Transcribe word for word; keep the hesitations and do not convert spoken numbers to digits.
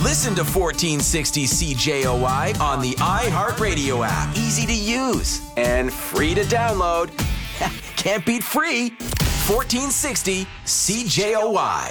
Listen to fourteen sixty C J O I on the iHeartRadio app. Easy to use and free to download. Can't beat free. fourteen sixty C J O I.